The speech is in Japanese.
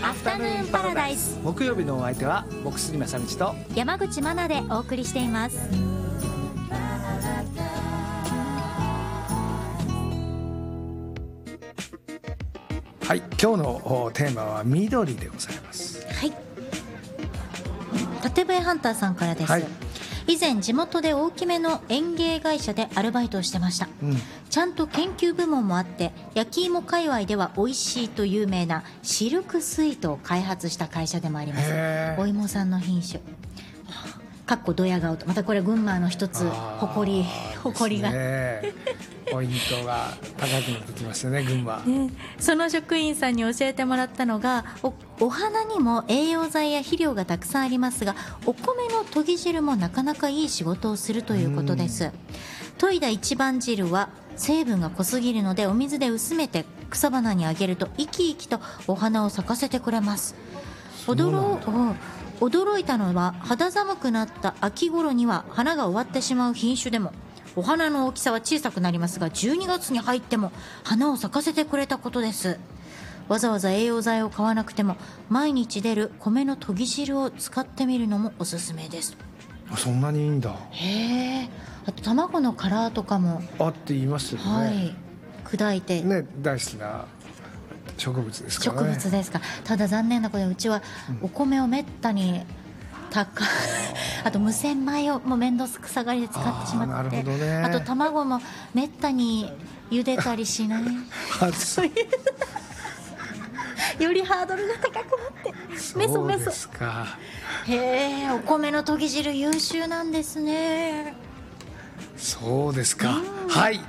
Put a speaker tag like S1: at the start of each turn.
S1: アフタヌーンパラダイス。
S2: 木曜日のお相手は僕杉正道と
S1: 山口真奈でお送りしています。
S2: はい、今日のテーマは緑でございます。
S1: はい、立笛ハンターさんからです。
S2: はい、
S1: 以前地元で大きめの園芸会社でアルバイトをしてました、ちゃんと研究部門もあって焼き芋界隈では美味しいと有名なシルクスイートを開発した会社でもあります。お芋さんの品種かっこドヤ顔と、またこれ群馬の一つ誇りが、
S2: ポイントが高くなってきましたね、群馬。
S1: その職員さんに教えてもらったのが、お花にも栄養剤や肥料がたくさんありますが、お米の研ぎ汁もなかなかいい仕事をするということです。研いだ一番汁は成分が濃すぎるので、お水で薄めて草花にあげると生き生きとお花を咲かせてくれます。驚いたのは、肌寒くなった秋頃には花が終わってしまう品種でもお花の大きさは小さくなりますが、12月に入っても花を咲かせてくれたことです。わざわざ栄養剤を買わなくても毎日出る米の研ぎ汁を使ってみるのもおすすめです。
S2: そんなにいいんだ。
S1: へえ。あと卵の殻とかも
S2: あって言いますよね。
S1: はい、砕いて
S2: ね、大好きな植物ですからね。
S1: 植物ですか。ただ残念なことで、うちはお米をめったにあと無洗米をもう面倒くさがりで使ってしまって、
S2: なるほどね。
S1: あと卵もめったに茹でたりしないよりハードルが高くなってメソメソ。
S2: そうですか。
S1: へえ、お米の研ぎ汁優秀なんですね。
S2: そうですか。はい。